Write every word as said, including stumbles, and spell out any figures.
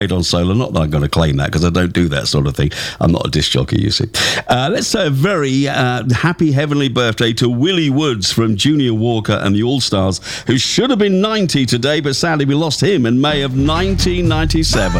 on solo. Not that I'm going to claim that, because I don't do that sort of thing. I'm not a disc jockey, you see. Uh, let's say a very uh, happy heavenly birthday to Willie Woods from Junior Walker and the All-Stars, who should have been ninety today, but sadly we lost him in May of nineteen ninety-seven.